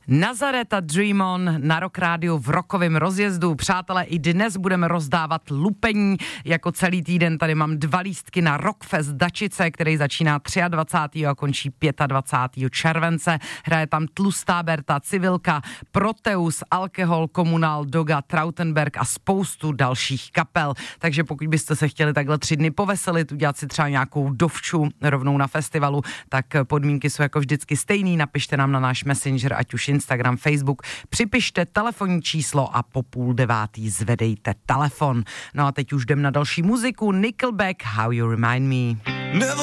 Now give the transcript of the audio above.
Nazareta Dream On na Rock Rádiu v rokovém rozjezdu. Přátelé, i dnes budeme rozdávat lupení. Jako celý týden tady mám 2 lístky na Rockfest Dačice, který začíná 23. a končí 25. července. Hraje tam Tlustá Berta, Civilka, Proteus, Alkohol, Komunál, Doga, Trautenberg a spoustu dalších kapel. Takže pokud byste se chtěli takhle 3 dny poveselit, udělat si třeba nějakou dovču rovnou na festivalu, tak podmínky jsou jako vždycky stejný. Napište nám na náš Messenger, ať už Instagram, Facebook, připište telefonní číslo a po 8:30 zvedejte telefon. No a teď už jdem na další muziku. Nickelback, How You Remind Me.